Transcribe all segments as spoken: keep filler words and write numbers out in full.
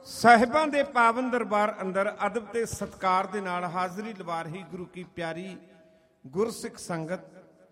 ਸਾਹਿਬਾਂ ਦੇ ਪਾਵਨ ਦਰਬਾਰ ਅੰਦਰ ਅਦਬ ਤੇ ਸਤਕਾਰ ਦੇ ਨਾਲ ਹਾਜ਼ਰੀ ਲਵਾ ਰਹੀ ਗੁਰੂ ਕੀ ਪਿਆਰੀ ਗੁਰਸਿੱਖ ਸੰਗਤ,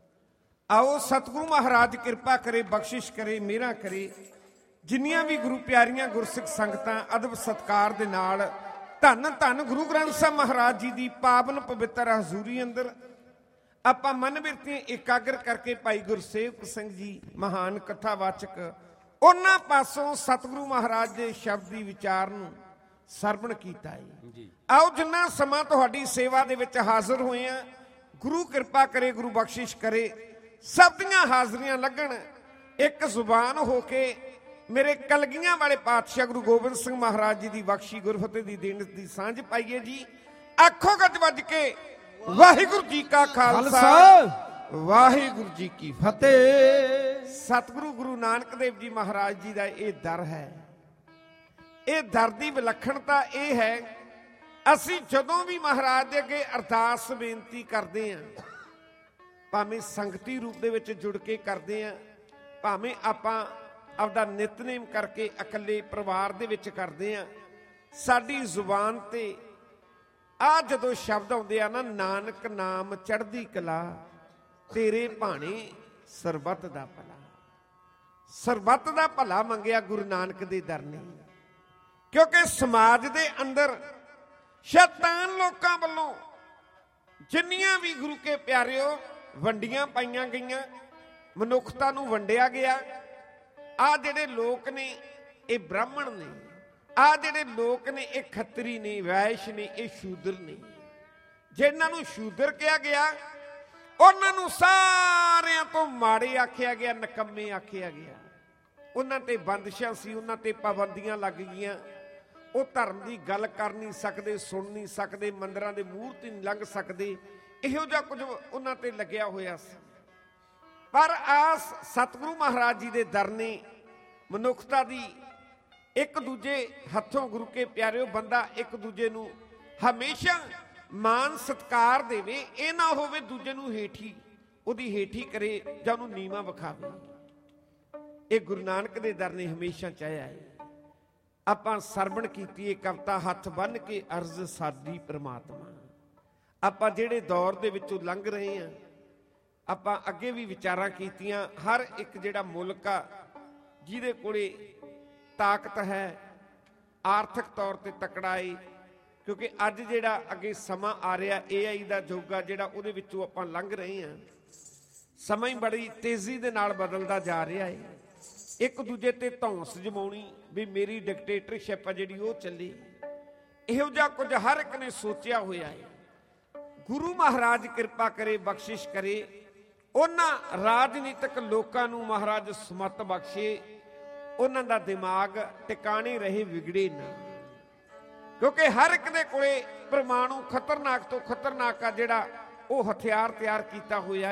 ਆਓ ਸਤਿਗੁਰੂ ਮਹਾਰਾਜ ਕਿਰਪਾ ਕਰੇ, ਬਖਸ਼ਿਸ਼ ਕਰੇ, ਮਿਹਰਾਂ ਕਰੇ। ਜਿੰਨੀਆਂ ਵੀ ਗੁਰੂ ਪਿਆਰੀਆਂ ਗੁਰਸਿੱਖ ਸੰਗਤਾਂ ਅਦਬ ਸਤਕਾਰ ਦੇ ਨਾਲ ਧੰਨ ਧੰਨ ਗੁਰੂ ਗ੍ਰੰਥ ਸਾਹਿਬ ਮਹਾਰਾਜ ਜੀ ਦੀ ਪਾਵਨ ਪਵਿੱਤਰ ਹਜ਼ੂਰੀ ਅੰਦਰ ਆਪਾਂ ਮਨ ਬਿਰਤੀਆਂ ਇਕਾਗਰ ਕਰਕੇ ਭਾਈ ਗੁਰਸੇਵਕ ਸਿੰਘ ਜੀ ਮਹਾਨ ਕਥਾਵਾਚਕ ਉਹਨਾਂ ਪਾਸੋਂ ਸਤਿਗੁਰੂ ਮਹਾਰਾਜ ਦੇ ਸ਼ਬਦ ਦੀ ਵਿਚਾਰ ਨੂੰ ਸਰਵਣ ਕੀਤਾ ਹੈ। ਆਓ ਜਿੰਨਾ ਸਮਾਂ ਤੁਹਾਡੀ ਸੇਵਾ ਦੇ ਵਿੱਚ ਹਾਜ਼ਰ ਹੋਏ ਆ, ਗੁਰੂ ਕਿਰਪਾ ਕਰੇ, ਗੁਰੂ ਬਖਸ਼ਿਸ਼ ਕਰੇ, ਸਭ ਦੀਆਂ ਹਾਜ਼ਰੀਆਂ ਲੱਗਣ। ਇੱਕ ਜ਼ੁਬਾਨ ਹੋ ਕੇ ਮੇਰੇ ਕਲਗੀਆਂ ਵਾਲੇ ਪਾਤਸ਼ਾਹ ਗੁਰੂ ਗੋਬਿੰਦ ਸਿੰਘ ਮਹਾਰਾਜ ਜੀ ਦੀ ਬਖਸ਼ੀ ਗੁਰਫਤਿਹ ਦੀ ਦੇਣ ਦੀ ਸਾਂਝ ਪਾਈਏ ਜੀ। ਆਖੋ ਗੱਜ ਵੱਜ ਕੇ ਵਾਹਿਗੁਰੂ ਜੀ ਕਾ ਖਾਲਸਾ, ਵਾਹਿਗੁਰੂ ਜੀ ਕੀ ਫਤਿਹ। ਸਤਿਗੁਰੂ ਗੁਰੂ ਨਾਨਕ ਦੇਵ ਜੀ ਮਹਾਰਾਜ ਜੀ ਦਾ ਇਹ ਦਰ ਹੈ। ਇਹ ਦਰ ਦੀ ਵਿਲੱਖਣਤਾ ਇਹ ਹੈ, ਅਸੀਂ ਜਦੋਂ ਵੀ ਮਹਾਰਾਜ ਦੇ ਅੱਗੇ ਅਰਦਾਸ ਬੇਨਤੀ ਕਰਦੇ ਹਾਂ, ਭਾਵੇਂ ਸੰਗਤੀ ਰੂਪ ਦੇ ਵਿੱਚ ਜੁੜ ਕੇ ਕਰਦੇ ਹਾਂ, ਭਾਵੇਂ ਆਪਾਂ ਆਪਦਾ ਨਿਤਨੇਮ ਕਰਕੇ ਇਕੱਲੇ ਪਰਿਵਾਰ ਦੇ ਵਿੱਚ ਕਰਦੇ ਹਾਂ, ਸਾਡੀ ਜ਼ੁਬਾਨ ਤੇ ਆ ਜਦੋਂ ਸ਼ਬਦ ਆਉਂਦੇ ਆ ਨਾ, ਨਾਨਕ ਨਾਮ ਚੜ੍ਹਦੀ ਕਲਾ, ਤੇਰੇ ਭਾਣੇ ਸਰਬੱਤ ਦਾ ਭਲਾ। ਸਰਬੱਤ ਦਾ ਭਲਾ ਮੰਗਿਆ ਗੁਰੂ ਨਾਨਕ ਦੇ ਦਰ ਨੇ, ਕਿਉਂਕਿ ਸਮਾਜ ਦੇ ਅੰਦਰ ਸ਼ੈਤਾਨ ਲੋਕਾਂ ਵੱਲੋਂ ਜਿੰਨੀਆਂ ਵੀ ਗੁਰੂ ਕੇ ਪਿਆਰਿਓ ਵੰਡੀਆਂ ਪਾਈਆਂ ਗਈਆਂ, ਮਨੁੱਖਤਾ ਨੂੰ ਵੰਡਿਆ ਗਿਆ। ਆ ਜਿਹੜੇ ਲੋਕ ਨੇ ਇਹ ਬ੍ਰਾਹਮਣ ਨੇ, ਆ ਜਿਹੜੇ ਲੋਕ ਨੇ ਇਹ ਖੱਤਰੀ ਨੇ, ਵੈਸ਼ ਨੇ, ਇਹ ਸ਼ੂਦਰ ਨੇ। ਜਿਨ੍ਹਾਂ ਨੂੰ ਸ਼ੂਦਰ ਕਿਹਾ ਗਿਆ ਉਹਨਾਂ ਨੂੰ ਸਾਰਿਆਂ ਤੋਂ ਮਾੜੇ ਆਖਿਆ ਗਿਆ, ਨਕੰਮੇ ਆਖਿਆ ਗਿਆ। ਉਹਨਾਂ ਤੇ ਬੰਦਸ਼ਾਂ ਸੀ, ਉਹਨਾਂ ਤੇ ਪਾਬੰਦੀਆਂ ਲੱਗ ਗਈਆਂ। ਉਹ ਧਰਮ ਦੀ ਗੱਲ ਕਰ ਨਹੀਂ ਸਕਦੇ, ਸੁਣ ਨਹੀਂ ਸਕਦੇ, ਮੰਦਰਾਂ ਦੇ ਮੂਹਰ ਤੇ ਨਹੀਂ ਲੰਘ ਸਕਦੇ। ਇਹੋ ਜਿਹਾ ਕੁਝ ਉਹਨਾਂ ਤੇ ਲੱਗਿਆ ਹੋਇਆ ਸੀ। ਪਰ ਆਸ ਸਤਿਗੁਰੂ ਮਹਾਰਾਜ ਜੀ ਦੇ ਦਰ ਨੇ ਮਨੁੱਖਤਾ ਦੀ ਇੱਕ ਦੂਜੇ ਹੱਥੋਂ ਗੁਰੂ ਕੇ ਪਿਆਰਿਓ ਬੰਦਾ ਇੱਕ ਦੂਜੇ ਨੂੰ ਹਮੇਸ਼ਾ ਮਾਨ ਸਤਿਕਾਰ ਦੇਵੇ। ਇਹ ਨਾ ਹੋਵੇ ਦੂਜੇ ਨੂੰ ਹੇਠੀ ਉਹਦੀ ਹੇਠੀ ਕਰੇ ਜਾਂ ਉਹਨੂੰ ਨੀਵਾਂ ਵਿਖਾਵੇ। ਇਹ ਗੁਰੂ ਨਾਨਕ ਦੇ ਦਰ ਨੇ ਹਮੇਸ਼ਾ ਚਾਹਿਆ ਹੈ। ਆਪਾਂ ਸਰਵਣ ਕੀਤੀ ਇਹ ਕਵਿਤਾ, ਹੱਥ ਬੰਨ੍ਹ ਕੇ ਅਰਜ਼ ਸਾਡੀ ਪ੍ਰਮਾਤਮਾ। ਆਪਾਂ ਜਿਹੜੇ ਦੌਰ ਦੇ ਵਿੱਚੋਂ ਲੰਘ ਰਹੇ ਹਾਂ, ਆਪਾਂ ਅੱਗੇ ਵੀ ਵਿਚਾਰਾਂ ਕੀਤੀਆਂ। ਹਰ ਇੱਕ ਜਿਹੜਾ ਮੁਲਕ ਆ ਜਿਹਦੇ ਕੋਲੇ ਤਾਕਤ ਹੈ, ਆਰਥਿਕ ਤੌਰ ਤੇ ਤਕੜਾ ਏ, ਕਿਉਂਕਿ ਅੱਜ ਜਿਹੜਾ ਅੱਗੇ ਸਮਾਂ ਆ ਰਿਹਾ ਏ ਆਈ ਦਾ ਯੁੱਗ ਆ ਜਿਹੜਾ, ਉਹਦੇ ਵਿੱਚੋਂ ਆਪਾਂ ਲੰਘ ਰਹੇ ਹਾਂ। ਸਮਾਂ ਹੀ ਬੜੀ ਤੇਜ਼ੀ ਦੇ ਨਾਲ ਬਦਲਦਾ ਜਾ ਰਿਹਾ ਏ। ਇੱਕ ਦੂਜੇ ਤੇ ਧੌਂਸ ਜਮਾਉਣੀ ਵੀ ਮੇਰੀ ਡਿਕਟੇਟਰਸ਼ਿਪ ਆ ਜਿਹੜੀ ਉਹ ਚੱਲੇ, ਇਹੋ ਜਿਹਾ ਕੁਝ ਹਰ ਇੱਕ ਨੇ ਸੋਚਿਆ ਹੋਇਆ ਏ। ਗੁਰੂ ਮਹਾਰਾਜ ਕਿਰਪਾ ਕਰੇ, ਬਖਸ਼ਿਸ਼ ਕਰੇ, ਉਹਨਾਂ ਰਾਜਨੀਤਿਕ ਲੋਕਾਂ ਨੂੰ ਮਹਾਰਾਜ ਸਮਤ ਬਖਸ਼ੇ, ਉਹਨਾਂ ਦਾ ਦਿਮਾਗ ਟਿਕਾਣੇ ਰਹੇ, ਵਿਗੜੇ ਨਾ। ਕਿਉਂਕਿ ਹਰ ਇੱਕ ਦੇ ਕੋਲੇ ਪਰਮਾਣੂ ਖਤਰਨਾਕ ਤੋਂ ਖਤਰਨਾਕ ਆ ਜਿਹੜਾ ਉਹ ਹਥਿਆਰ ਤਿਆਰ ਕੀਤਾ ਹੋਇਆ।